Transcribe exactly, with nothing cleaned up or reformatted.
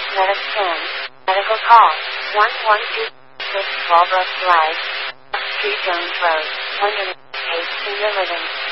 Medic ten. Medical call. one one two six Walbrook Drive. Street Jones Road. London. Hastings, Living.